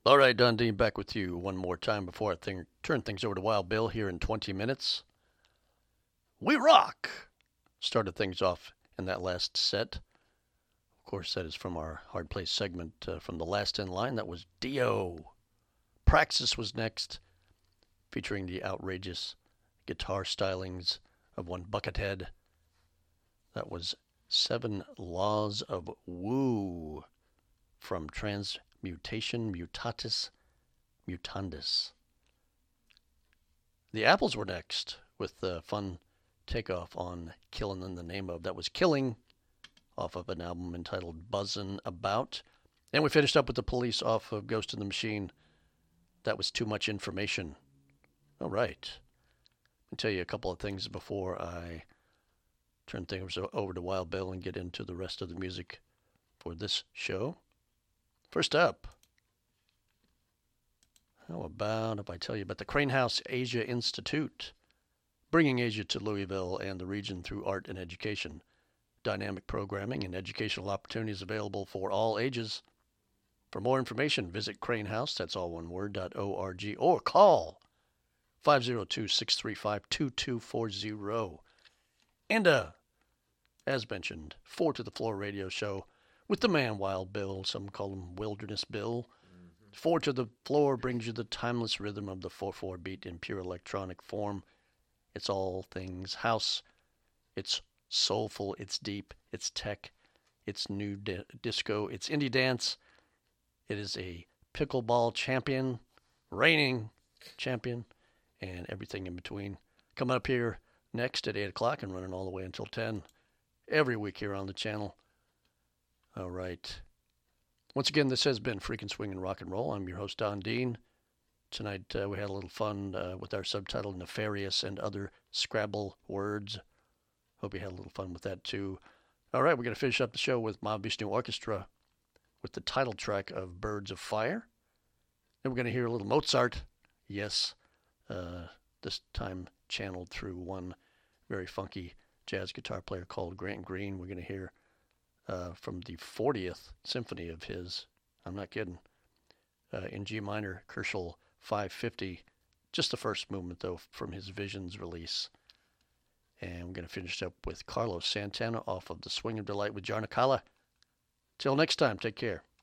All right, Dundee, back with you one more time before I turn things over to Wild Bill here in 20 minutes. We rock! Started things off in that last set. Of course, that is from our Hard Place segment from the last in line. That was Dio. Praxis was next, featuring the outrageous guitar stylings of one Buckethead. That was Seven Laws of Woo from Transmutation Mutatis Mutandis. The Apples were next with the fun takeoff on Killin' in the Name of. That was Killing off of an album entitled Buzzin' About. And we finished up with the Police off of Ghost in the Machine. That was Too Much Information. All right. I'll tell you a couple of things before I turn things over to Wild Bill and get into the rest of the music for this show. First up, how about if I tell you about the Crane House Asia Institute, bringing Asia to Louisville and the region through art and education. Dynamic programming and educational opportunities available for all ages. For more information, visit Crane House, that's all one word, .org, or call 502-635-2240. And as mentioned, Four to the Floor radio show with the man Wild Bill. Some call him Wilderness Bill. Four to the Floor brings you the timeless rhythm of the 4/4 beat in pure electronic form. It's all things house. It's soulful. It's deep. It's tech. It's new disco. It's indie dance. It is a pickleball champion, reigning champion, and everything in between. Coming up here next at 8 o'clock and running all the way until 10 every week here on the channel. All right. Once again, this has been Freakin' Swingin' Rock and Roll. I'm your host, Don Dean. Tonight we had a little fun with our subtitle, Nefarious and Other Scrabble Words. Hope you had a little fun with that, too. All right, we're going to finish up the show with Mob Vishnu Orchestra with the title track of Birds of Fire. Then we're going to hear a little Mozart. Yes, this time channeled through one very funky jazz guitar player called Grant Green. We're going to hear from the 40th symphony of his. I'm not kidding. In G minor, Kerschel 550. Just the first movement, though, from his Visions release. And we're going to finish up with Carlos Santana off of The Swing of Delight with Jarnakala. Till next time, take care.